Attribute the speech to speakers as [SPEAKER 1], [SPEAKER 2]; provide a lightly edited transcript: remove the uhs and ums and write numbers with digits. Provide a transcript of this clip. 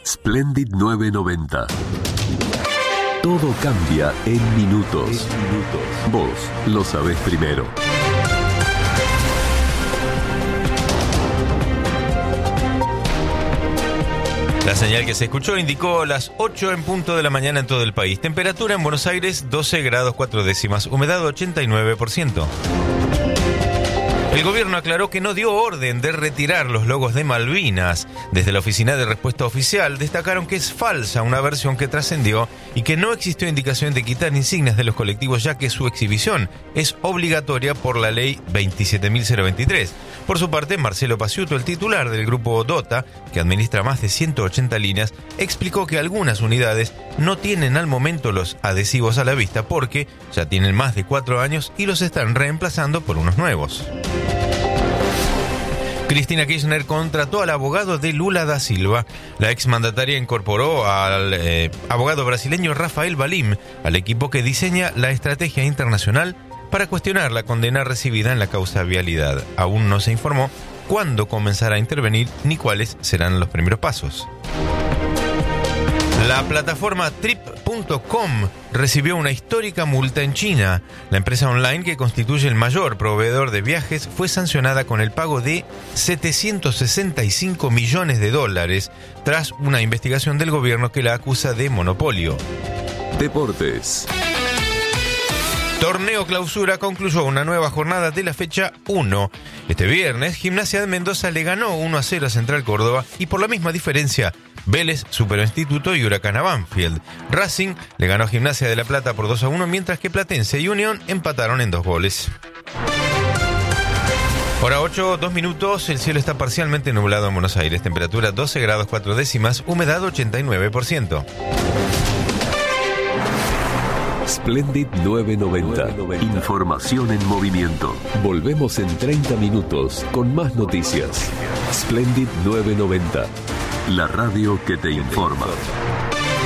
[SPEAKER 1] Splendid 990. Todo cambia en minutos. Vos lo sabés primero.
[SPEAKER 2] La señal que se escuchó indicó las 8 en punto de la mañana en todo el país. Temperatura en Buenos Aires 12 grados 4 décimas, humedad 89%. El gobierno aclaró que no dio orden de retirar los logos de Malvinas. Desde la Oficina de Respuesta Oficial destacaron que es falsa una versión que trascendió y que no existió indicación de quitar insignias de los colectivos, ya que su exhibición es obligatoria por la ley 27.023. Por su parte, Marcelo Paciuto, el titular del grupo DOTA, que administra más de 180 líneas, explicó que algunas unidades no tienen al momento los adhesivos a la vista porque ya tienen más de 4 años y los están reemplazando por unos nuevos. Cristina Kirchner contrató al abogado de Lula da Silva. La exmandataria incorporó al abogado brasileño Rafael Valim al equipo que diseña la estrategia internacional para cuestionar la condena recibida en la causa vialidad. Aún no se informó cuándo comenzará a intervenir ni cuáles serán los primeros pasos. La plataforma Trip.com recibió una histórica multa en China. La empresa online, que constituye el mayor proveedor de viajes, fue sancionada con el pago de $765 millones tras una investigación del gobierno que la acusa de monopolio.
[SPEAKER 1] Deportes.
[SPEAKER 2] Torneo Clausura concluyó una nueva jornada de la fecha 1. Este viernes, Gimnasia de Mendoza le ganó 1-0 a Central Córdoba y por la misma diferencia, Vélez superó a Instituto y Huracán a Banfield. Racing le ganó a Gimnasia de La Plata por 2-1, mientras que Platense y Unión empataron en 2 goles. Hora 8, 2 minutos, el cielo está parcialmente nublado en Buenos Aires, temperatura 12 grados 4 décimas, humedad 89%.
[SPEAKER 1] Splendid 990. Información en movimiento. Volvemos en 30 minutos con más noticias. Splendid 990. La radio que te informa.